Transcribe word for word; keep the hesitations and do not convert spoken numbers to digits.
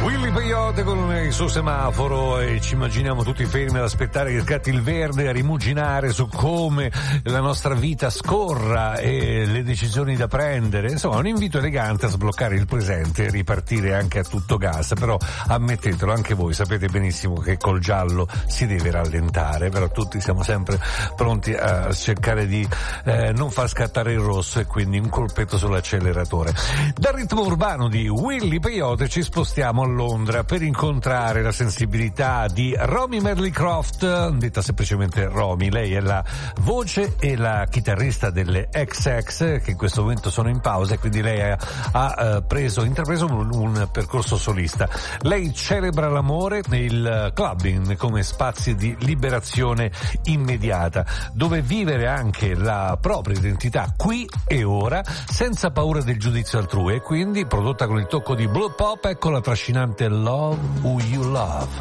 Willy Peyote con il suo semaforo e ci immaginiamo tutti fermi ad aspettare che scatti il verde, a rimuginare su come la nostra vita scorra e le decisioni da prendere. Insomma, un invito elegante a sbloccare il presente e ripartire anche a tutto gas, però ammettetelo anche voi, sapete benissimo che col giallo si deve rallentare, però tutti siamo sempre pronti a cercare di eh, non far scattare il rosso e quindi un colpetto sull'acceleratore. Dal ritmo urbano di Willy Peyote ci spostiamo a Londra per incontrare la sensibilità di Romy Merrill-Croft, detta semplicemente Romy. Lei è la voce e la chitarrista delle X X, che in questo momento sono in pausa, e quindi lei ha, ha preso, intrapreso un, un percorso solista. Lei celebra l'amore e il clubbing come spazi di liberazione immediata, dove vivere anche la propria identità qui e ora, senza paura del giudizio altrui, e quindi prodotta con il tocco di Blue Pop, ecco la trascinante Love Who You Love.